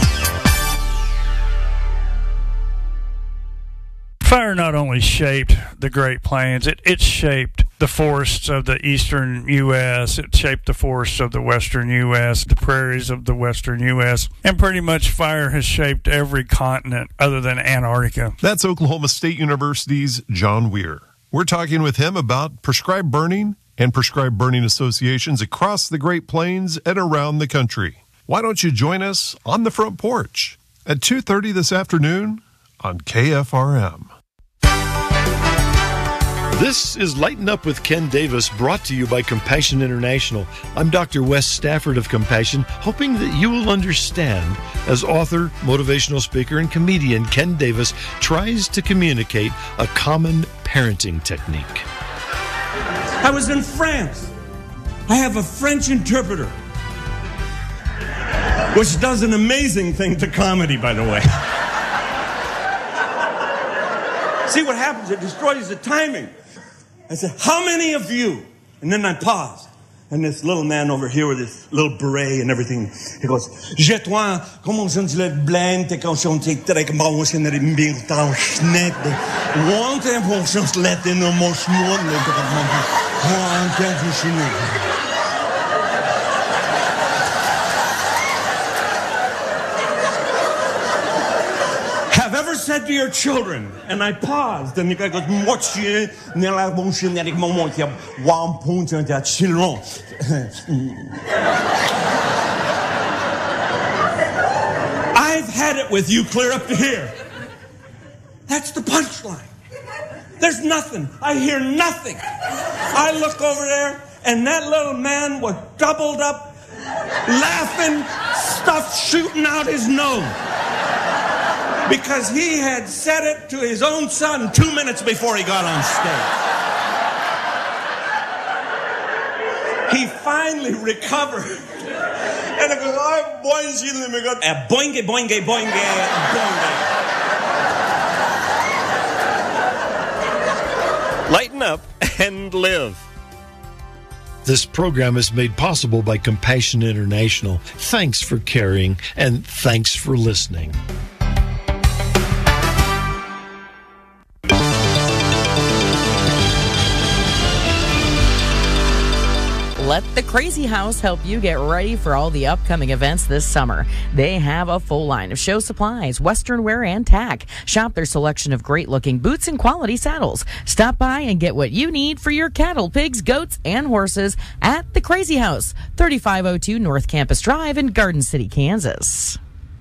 Fire not only shaped the Great Plains, it, it shaped the forests of the eastern U S, it shaped the forests of the western U S, the prairies of the western U S, and pretty much fire has shaped every continent other than Antarctica. That's Oklahoma State University's John Weir. We're talking with him about prescribed burning and prescribed burning associations across the Great Plains and around the country. Why don't you join us on the front porch at two thirty this afternoon on K F R M. This is Lighten Up with Ken Davis, brought to you by Compassion International. I'm Doctor Wes Stafford of Compassion, hoping that you will understand as author, motivational speaker, and comedian Ken Davis tries to communicate a common parenting technique. I was in France. I have a French interpreter, which does an amazing thing to comedy, by the way. See what happens? It destroys the timing. I said, how many of you And then I paused. And this little man over here with this little beret and everything, he goes, "Je-toi, comment on dit le blend, t'es quand on t'es trek bon, c'est une rimbir, t'en schnet, one time on just let in the most one, one time Have ever said to your children, and I paused, and the guy goes, "Monsieur, nella bon générique moment qui a one point and that children." I've had it with you clear up to here. That's the punchline. There's nothing. I hear nothing. I look over there, and that little man was doubled up, laughing, stuff shooting out his nose. Because he had said it to his own son two minutes before he got on stage. He finally recovered. And it goes, "I'm boing, boingy, boingy, boingy, boingy." Lighten up and live. This program is made possible by Compassion International. Thanks for caring, and thanks for listening. Let the Crazy House help you get ready for all the upcoming events this summer. They have a full line of show supplies, Western wear, and tack. Shop their selection of great-looking boots and quality saddles. Stop by and get what you need for your cattle, pigs, goats, and horses at the Crazy House, thirty-five oh two North Campus Drive in Garden City, Kansas.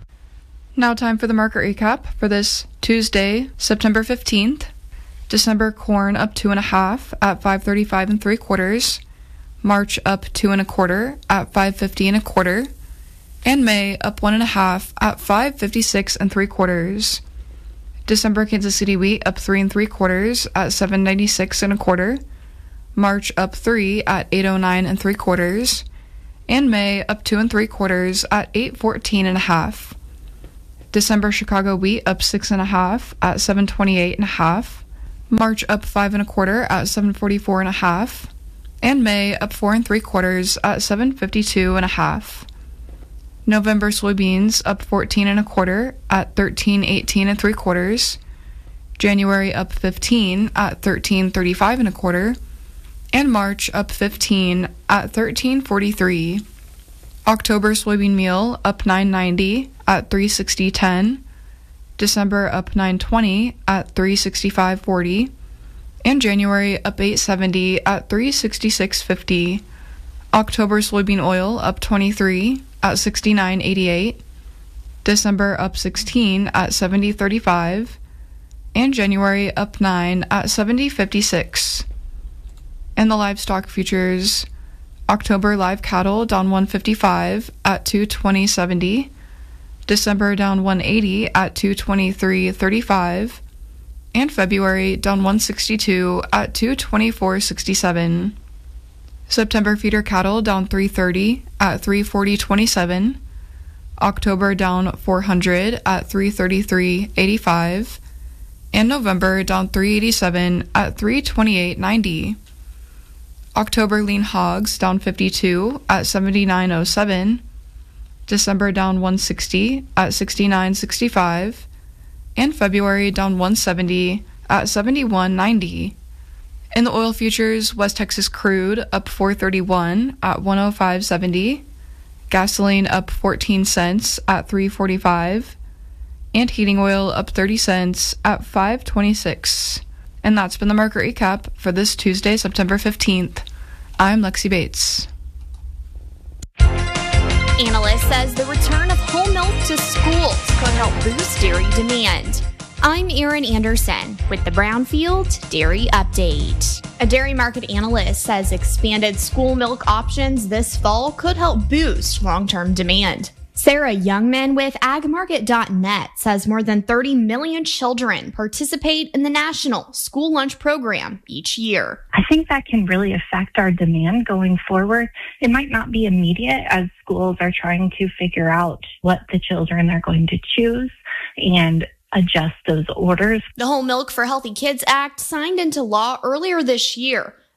Now time for the market recap for this Tuesday, September fifteenth. December corn up two and a half at five thirty-five and three quarters. March up two and a quarter at five fifty and a quarter, and May up one and a half at five fifty-six and three quarters. December Kansas City wheat up three and three quarters at seven ninety-six and a quarter. March up three at eight oh nine and three quarters, and May up two and three quarters at eight fourteen and a half. December Chicago wheat up six and a half at seven twenty-eight and a half. March up five and a quarter at seven forty-four and a half. And May up four and three quarters at seven fifty-two and a half. November soybeans up fourteen and a quarter at thirteen eighteen and three quarters. January up fifteen at thirteen thirty-five and a quarter, and March up fifteen at thirteen forty-three. October soybean meal up nine ninety at three sixty ten. December up nine twenty at three sixty-five forty. And January up eight seventy at three sixty-six fifty. October soybean oil up twenty-three at sixty-nine eighty-eight. December up sixteen at seventy thirty-five. And January up nine at seventy fifty-six. And the livestock futures, October live cattle down one fifty-five at two twenty seventy. December down one eighty at two twenty-three thirty-five. And February down one sixty-two at two twenty-four sixty-seven. September feeder cattle down three thirty at three forty twenty-seven. October down four hundred at three thirty-three eighty-five. And November down three eighty-seven at three twenty-eight ninety. October lean hogs down fifty-two at seventy-nine oh seven. December down one sixty at sixty-nine sixty-five. And February down one seventy at seventy-one ninety. In the oil futures, West Texas crude up four thirty-one at one oh five seventy. Gasoline up fourteen cents at three forty-five. And heating oil up thirty cents at five twenty-six. And that's been the market recap for this Tuesday, September fifteenth. I'm Lexi Bates. Analyst says the return of whole milk to schools could help boost dairy demand. I'm Erin Anderson with the Brownfield Dairy Update. A dairy market analyst says expanded school milk options this fall could help boost long-term demand. Sarah Youngman with ag market dot net says more than thirty million children participate in the National School Lunch Program each year. I think that can really affect our demand going forward. It might not be immediate as schools are trying to figure out what the children are going to choose and adjust those orders. The Whole Milk for Healthy Kids Act signed into law earlier this year.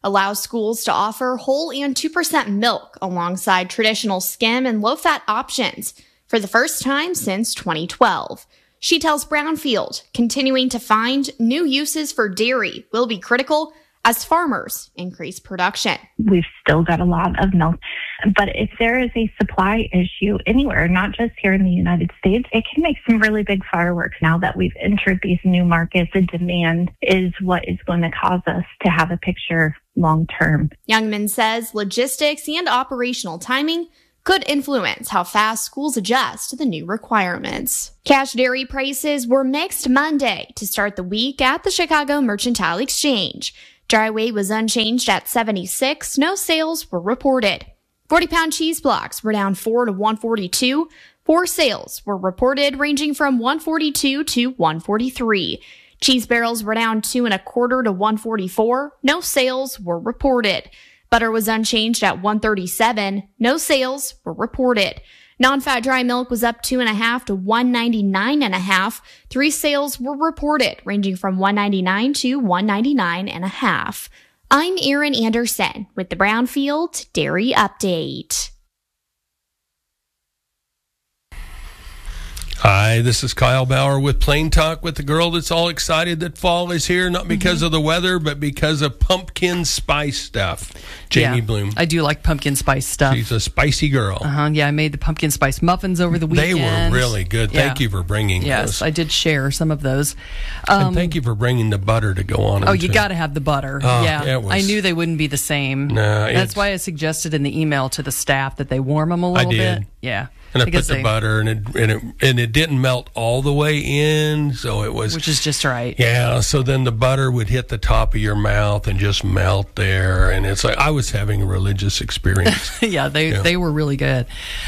allows schools to offer whole and two percent milk alongside traditional skim and low-fat options for the first time since twenty twelve. She tells Brownfield continuing to find new uses for dairy will be critical as farmers increase production. We've still got a lot of milk, but if there is a supply issue anywhere, not just here in the United States, it can make some really big fireworks. Now that we've entered these new markets, the demand is what is going to cause us to have a picture long term. Youngman says logistics and operational timing could influence how fast schools adjust to the new requirements. Cash dairy prices were mixed Monday to start the week at the Chicago Mercantile Exchange. Dry weight was unchanged at seventy-six. No sales were reported. forty-pound cheese blocks were down four to one forty-two. Four sales were reported, ranging from one forty-two to one forty-three. Cheese barrels were down two and a quarter to one forty-four. No sales were reported. Butter was unchanged at one thirty-seven. No sales were reported. Non-fat dry milk was up two and a half to one ninety-nine and a half. Three sales were reported, ranging from one ninety-nine to one ninety-nine and a half. I'm Erin Anderson with the Brownfield Dairy Update. Hi, this is Kyle Bauer with Plain Talk with the girl that's all excited that fall is here, not because mm-hmm. of the weather, but because of pumpkin spice stuff. Jamie yeah, Bloom. I do like pumpkin spice stuff. She's a spicy girl. Uh-huh. Yeah, I made the pumpkin spice muffins over the weekend. They were really good. Yeah. Thank you for bringing yes, those. Yes, I did share some of those. Um, and thank you for bringing the butter to go on them. Oh, you too. got to have the butter. Oh, yeah, was, I knew they wouldn't be the same. No, That's why I suggested in the email to the staff that they warm them a little I did. bit. Yeah. And I because put the they, butter, and it, and it and it didn't melt all the way in, so it was... Which is just right. Yeah, so then the butter would hit the top of your mouth and just melt there, and it's like I was having a religious experience. yeah, they, yeah, they were really good.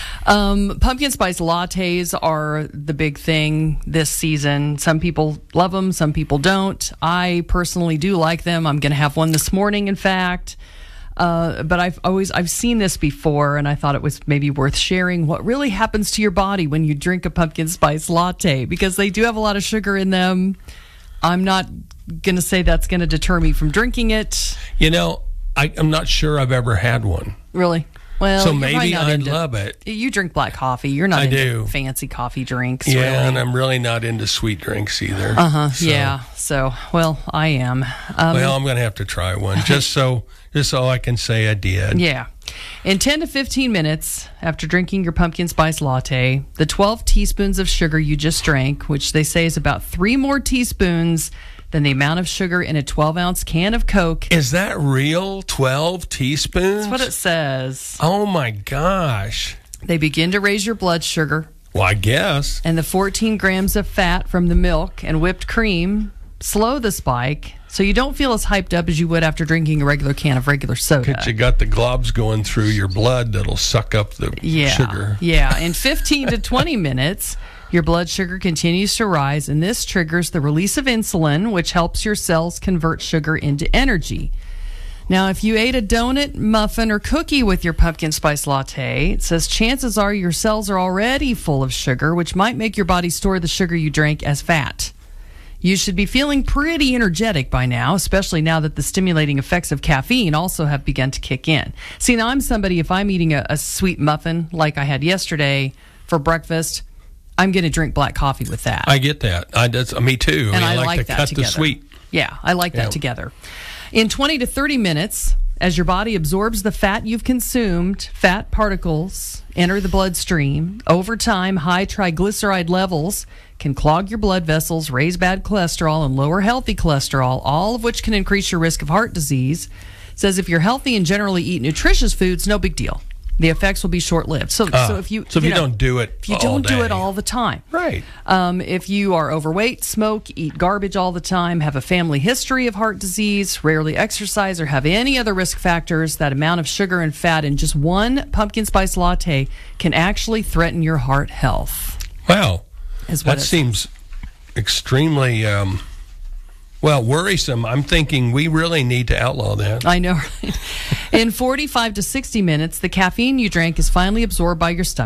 Um, pumpkin spice lattes are the big thing this season. Some people love them, some people don't. I personally do like them. I'm going to have one this morning, in fact. Uh, but I've always I've seen this before, and I thought it was maybe worth sharing what really happens to your body when you drink a pumpkin spice latte, because they do have a lot of sugar in them. I'm not going to say that's going to deter me from drinking it. You know, I, I'm not sure I've ever had one. Really? Well, so you're maybe not I'd into, love it. You drink black coffee. You're not I into do. fancy coffee drinks. Yeah, really. and I'm really not into sweet drinks either. Uh huh. So. Yeah. So, well, I am. Um, well, I'm going to have to try one just so just so I can say I did. Yeah. In ten to fifteen minutes after drinking your pumpkin spice latte, the twelve teaspoons of sugar you just drank, which they say is about three more teaspoons than the amount of sugar in a twelve ounce can of Coke. Is that real? twelve teaspoons? That's what it says. Oh my gosh. They begin to raise your blood sugar. Well, I guess. And the fourteen grams of fat from the milk and whipped cream slow the spike, so you don't feel as hyped up as you would after drinking a regular can of regular soda. Because you got the globs going through your blood that'll suck up the yeah, sugar. Yeah. In fifteen to twenty minutes, your blood sugar continues to rise, and this triggers the release of insulin, which helps your cells convert sugar into energy. Now, if you ate a donut, muffin, or cookie with your pumpkin spice latte, it says chances are your cells are already full of sugar, which might make your body store the sugar you drank as fat. You should be feeling pretty energetic by now, especially now that the stimulating effects of caffeine also have begun to kick in. See, now I'm somebody, if I'm eating a, a sweet muffin like I had yesterday for breakfast, I'm going to drink black coffee with that. I get that. I that's, Me too. And I, I like, like to that cut together. the sweet. Yeah, I like that yeah. together. In twenty to thirty minutes, as your body absorbs the fat you've consumed, fat particles enter the bloodstream. Over time, high triglyceride levels can clog your blood vessels, raise bad cholesterol, and lower healthy cholesterol, all of which can increase your risk of heart disease. It says if you're healthy and generally eat nutritious foods, no big deal. The effects will be short-lived. So, Uh, so if you so if you, you know, don't do it if you all don't do day. it all the time, right? Um, if you are overweight, smoke, eat garbage all the time, have a family history of heart disease, rarely exercise, or have any other risk factors, that amount of sugar and fat in just one pumpkin spice latte can actually threaten your heart health. Wow, Is what that it seems extremely um, well worrisome. I'm thinking we really need to outlaw that. I know. Right? In forty-five to sixty minutes, the caffeine you drank is finally absorbed by your stomach.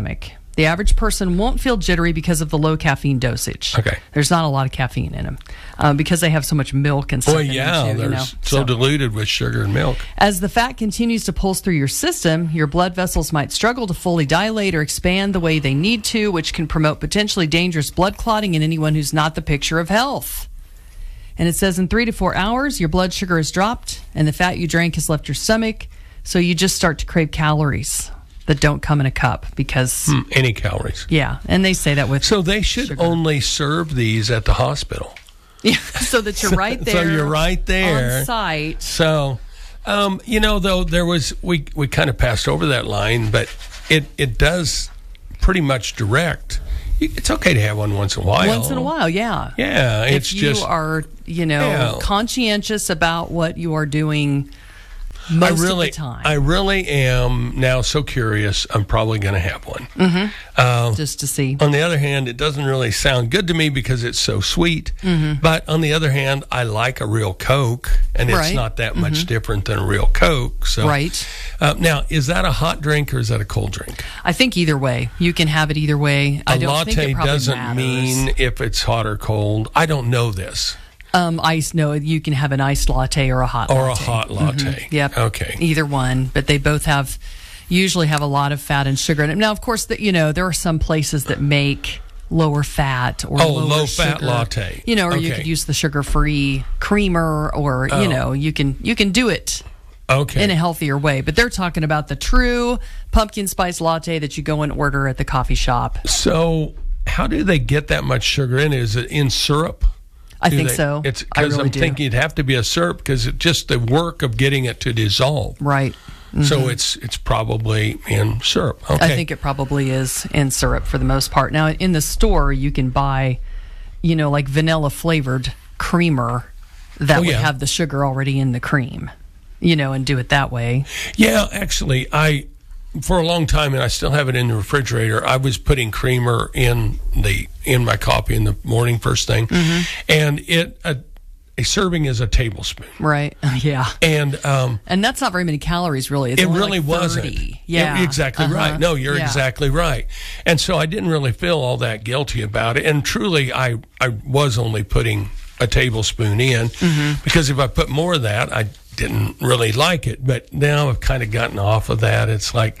The average person won't feel jittery because of the low caffeine dosage. Okay. There's not a lot of caffeine in them um, because they have so much milk and stuff Well, in yeah, them too, they're you know? so, So- diluted with sugar and milk. As the fat continues to pulse through your system, your blood vessels might struggle to fully dilate or expand the way they need to, which can promote potentially dangerous blood clotting in anyone who's not the picture of health. And it says in three to four hours, your blood sugar has dropped and the fat you drank has left your stomach, so you just start to crave calories that don't come in a cup because... Hmm, any calories. Yeah, and they say that with... So they should sugar. only serve these at the hospital. Yeah, so that you're right there. So you're right there. On site. So, um, you know, though, there was... We, we kind of passed over that line, but it, it does pretty much direct... It's okay to have one once in a while. Once in a while, yeah. Yeah, if it's you just... are, you know, Yeah. conscientious about what you are doing most I really, of the time. I really am now so curious. I'm probably going to have one. Mm-hmm. Uh, Just to see. On the other hand, it doesn't really sound good to me because it's so sweet. Mhm. But on the other hand, I like a real Coke, and it's Right. not that much Mhm. different than a real Coke. So, Right. Uh, now, is that a hot drink or is that a cold drink? I think either way. You can have it either way. I A don't think latte it probably doesn't matters. mean if it's hot or cold. I don't know this. Um, ice, no, you can have an iced latte or a hot Or a latte. hot latte. Mhm. Yep. Okay. Either one, but they both have, usually have a lot of fat and sugar in it. Now, of course, the, you know, there are some places that make lower fat or Oh, lower low-fat sugar. latte. You know, or you Okay. could use the sugar-free creamer, or Oh. you know, you can you can do it Okay. in a healthier way. But they're talking about the true pumpkin spice latte that you go and order at the coffee shop. So, how do they get that much sugar in? Is it in syrup? I Do think they- so. It's I because really I'm do. thinking it'd have to be a syrup because it's just the work of getting it to dissolve. Right. So Mhm. it's it's probably in syrup. Okay. I think it probably is in syrup for the most part. Now, in the store, you can buy, you know, like vanilla flavored creamer that Oh, would yeah. have the sugar already in the cream, you know, and do it that way. Yeah, actually, I for a long time, and I still have it in the refrigerator. I was putting creamer in the in my coffee in the morning first thing, Mm-hmm. and it a, a serving is a tablespoon, Right. Yeah. and um, And that's not very many calories, really. It's it only really like wasn't. thirty. Yeah. Yeah, exactly Uh-huh. right. No, you're Yeah. exactly right. And so I didn't really feel all that guilty about it. And truly, I I was only putting a tablespoon in Mhm. because if I put more of that, I didn't really like it. But now I've kind of gotten off of that. It's like,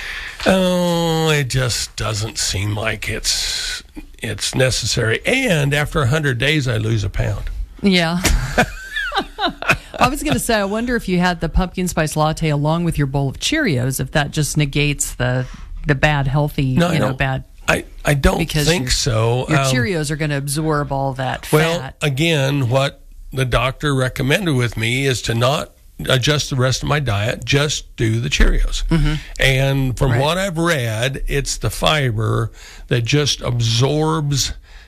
oh, it just doesn't seem like it's it's necessary. And after a hundred days, I lose a pound. Yeah. I was going to say, I wonder if you had the pumpkin spice latte along with your bowl of Cheerios, if that just negates the the bad healthy, No, I you know, don't- bad. I, I don't because think your, so. Your Um, Cheerios are going to absorb all that Well, fat. again, what the doctor recommended with me is to not adjust the rest of my diet, just do the Cheerios. Mhm. And from Right. what I've read, it's the fiber that just absorbs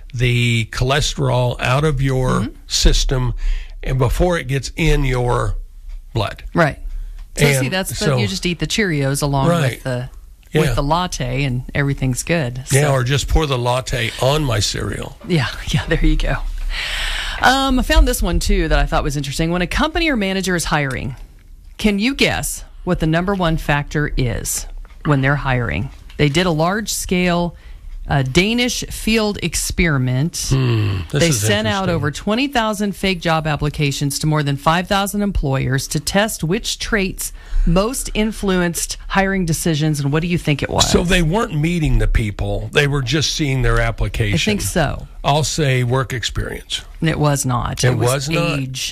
the cholesterol out of your Mm-hmm. system and before it gets in your blood. Right. So And see, that's so- the, you just eat the Cheerios along Right. with the Yeah. with the latte, and everything's good. So, Yeah, or just pour the latte on my cereal. yeah, yeah. There you go. Um, I found this one too that I thought was interesting. When a company or manager is hiring, can you guess what the number one factor is when they're hiring? They did a large scale uh, Danish field experiment. Hmm, this They is sent out interesting. over twenty thousand fake job applications to more than five thousand employers to test which traits most influenced hiring decisions. And what do you think it was? So they weren't meeting the people; they were just seeing their application. I think so. I'll say work experience. It was not. It was not. age.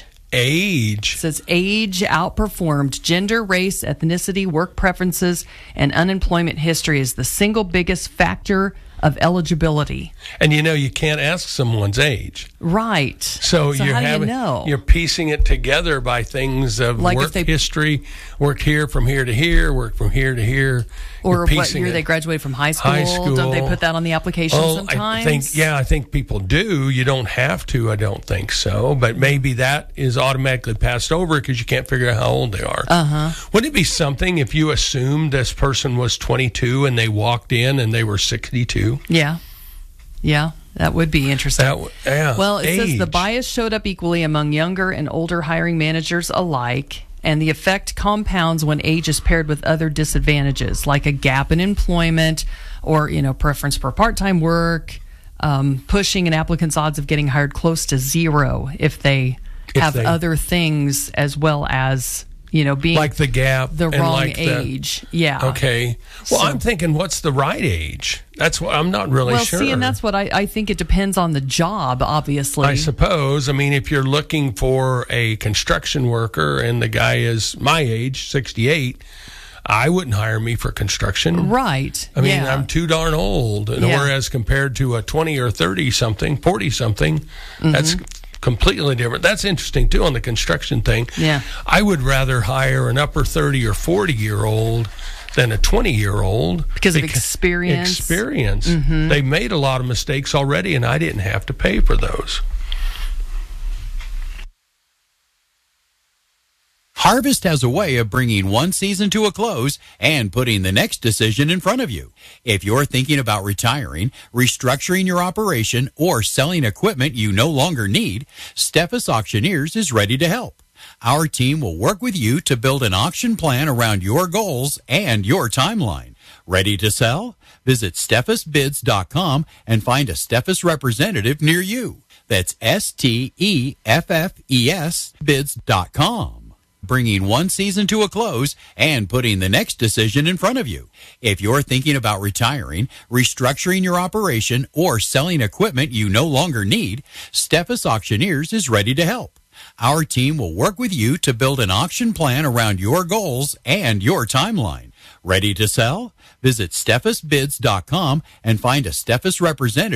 Age. It says age outperformed gender, race, ethnicity, work preferences, and unemployment history is the single biggest factor of eligibility. And you know, you can't ask someone's age. Right. So, So you're how do you having know? you're piecing it together by things of Like if work they- history, work here from here to here, work from here to here. Or You're what piecing year it. they graduated from high school. High school. Don't they put that on the application Oh, sometimes? I think, yeah, I think people do. You don't have to. I don't think so. But maybe that is automatically passed over because you can't figure out how old they are. Uh-huh. Wouldn't it be something if you assumed this person was twenty-two and they walked in and they were sixty-two? Yeah. Yeah. That would be interesting. That w- yeah. Well, it says the Age. bias showed up equally among younger and older hiring managers alike. And the effect compounds when age is paired with other disadvantages, like a gap in employment or, you know, preference for part-time work, um, pushing an applicant's odds of getting hired close to zero if they If have they- other things as well as, you know, being like the gap, the and wrong like the- age. Yeah. Okay. Well, So- I'm thinking, what's the right age? That's what I'm not really well, sure. see, and that's what I, I think it depends on the job, obviously. I suppose. I mean, if you're looking for a construction worker and the guy is my age, sixty-eight, I wouldn't hire me for construction. Right. I mean, yeah. I'm too darn old. And Yeah. whereas compared to a twenty or thirty something, forty something, Mm-hmm. that's completely different. That's interesting too on the construction thing. Yeah. I would rather hire an upper thirty or forty year old than a twenty year old Because of experience. Experience. Mhm. They made a lot of mistakes already, and I didn't have to pay for those. Harvest has a way of bringing one season to a close and putting the next decision in front of you. If you're thinking about retiring, restructuring your operation, or selling equipment you no longer need, Steffes Auctioneers is ready to help. Our team will work with you to build an auction plan around your goals and your timeline. Ready to sell? Visit Steffes Bids dot com and find a Steffes representative near you. That's S T E F F E S bids dot com. Bringing one season to a close and putting the next decision in front of you. If you're thinking about retiring, restructuring your operation, or selling equipment you no longer need, Steffes Auctioneers is ready to help. Our team will work with you to build an auction plan around your goals and your timeline. Ready to sell? Visit Steffes Bids dot com and find a Steffes representative